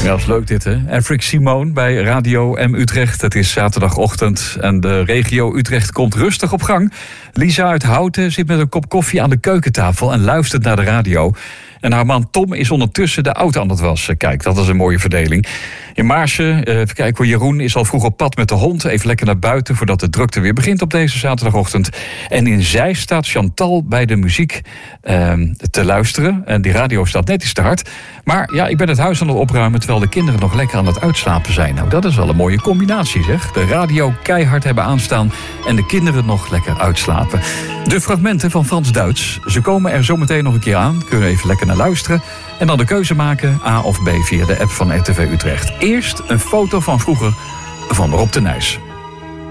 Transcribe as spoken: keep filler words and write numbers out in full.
Ja, dat is leuk dit, hè? Afric Simone bij Radio M Utrecht. Het is zaterdagochtend en de regio Utrecht komt rustig op gang. Lisa uit Houten zit met een kop koffie aan de keukentafel en luistert naar de radio. En haar man Tom is ondertussen de auto aan het wassen. Kijk, dat is een mooie verdeling. In Maarsen, even kijken hoor, Jeroen is al vroeg op pad met de hond. Even lekker naar buiten voordat de drukte weer begint op deze zaterdagochtend. En in Zeist staat Chantal bij de muziek eh, te luisteren. En die radio staat net iets te hard. Maar ja, ik ben het huis aan het opruimen terwijl de kinderen nog lekker aan het uitslapen zijn. Nou, dat is wel een mooie combinatie, zeg. De radio keihard hebben aanstaan en de kinderen nog lekker uitslapen. De fragmenten van Frans-Duits, ze komen er zometeen nog een keer aan. Kunnen we even lekker naar luisteren. En dan de keuze maken, A of B, via de app van R T V Utrecht. Eerst een foto van vroeger van Rob de Nijs.